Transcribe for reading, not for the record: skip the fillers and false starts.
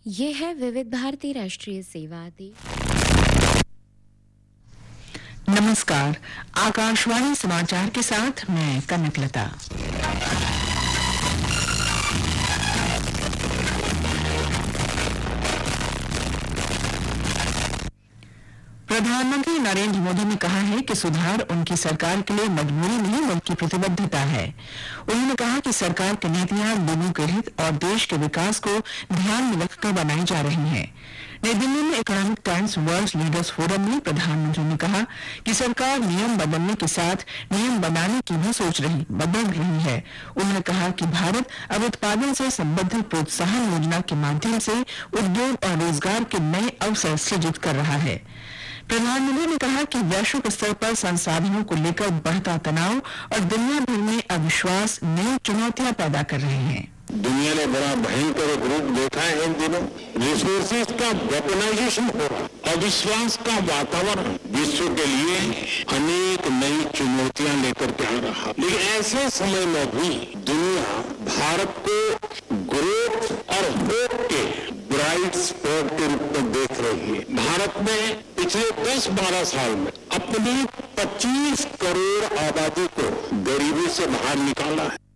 ये है विविध भारती राष्ट्रीय सेवा दी। नमस्कार, आकाशवाणी समाचार के साथ मैं कनकलता। प्रधानमंत्री नरेंद्र मोदी ने कहा है कि सुधार उनकी सरकार के लिए मजबूरी नहीं बल्कि प्रतिबद्धता है। उन्होंने कहा कि सरकार की नीतियां लोगों के हित और देश के विकास को ध्यान में रखकर बनाई जा रही हैं। नई दिल्ली में economic times world leaders forum में प्रधानमंत्री ने कहा कि सरकार नियम बदलने के साथ नियम बनाने की भी बदल रही है। उन्होंने कहा कि भारत अब उत्पादन से संबंधित प्रोत्साहन योजना के माध्यम से उद्योग और रोजगार के नए अवसर सृजित कर रहा है। प्रधानमंत्री ने कहा कि वैश्विक स्तर पर संसाधनों को लेकर बढ़ता तनाव और दुनिया भर में अविश्वास नई चुनौतियां पैदा कर रहे हैं। दुनिया ने बड़ा भयंकर एक रूप देखा है इन दिनों। रिसोर्सेज का वेपनाइजेशन हो रहा, अविश्वास का वातावरण विश्व के लिए अनेक नई चुनौतियां लेकर के आ रहा। लेकिन ऐसे समय में भी दुनिया भारत को ग्रोथ और होप के ब्राइट स्पॉट के रूप में देख रही है। भारत ने पिछले 10-12 साल में अपनी 25 करोड़ आबादी को गरीबी से बाहर निकाला है।